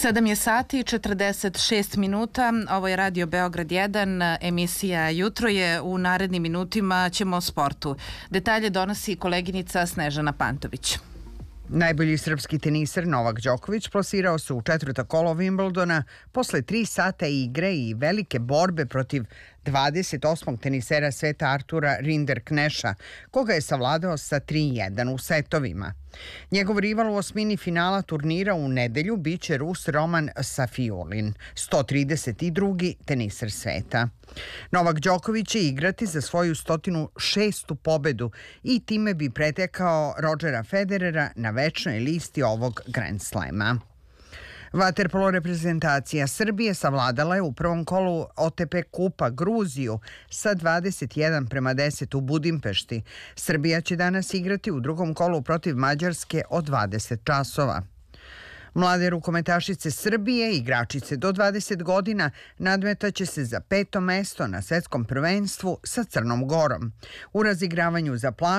7 je sati i 46 minuta. Ovo je Radio Beograd 1, emisija Jutro je. U narednim minutima ćemo o sportu. Detalje donosi koleginica Snežana Pantović. Najbolji srpski teniser Novak Đoković plasirao se u četvrto kolo Wimbledona posle 3 sata igre i velike borbe protiv 28. tenisera sveta Artura Rinderkneša, koga je savladao sa 3-1 u setovima. Njegov rival u osmini finala turnira u nedelju biće Rus Roman Safiulin, 132. teniser sveta. Novak Đoković će igrati za svoju 106. pobedu i time bi pretekao Rodgera Federera na večnoj listi ovog Grand Slema. Vaterpolo reprezentacija Srbije savladala je u prvom kolu OTP kupa Gruziju sa 21:10 u Budimpešti. Srbija će danas igrati u drugom kolu protiv Mađarske od 20 časova. Mlade rukometašice Srbije, igračice do 20 godina, nadmetaće se za 5. mesto na svetskom prvenstvu sa Crnom Gorom. U razigravanju za